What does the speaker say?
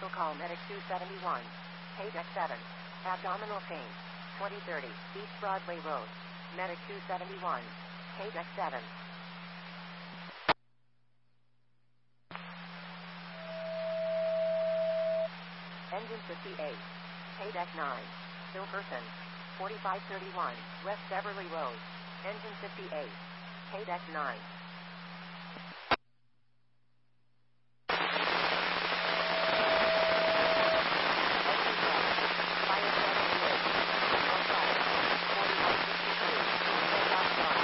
Medical call Medic 271. Paydeck 7. Abdominal pain. 2030 East Broadway Road. Medic 271. Paydeck 7. Engine 58. Paydeck 9. Still person. 4531 West Beverly Road. Engine 58. Paydeck 9.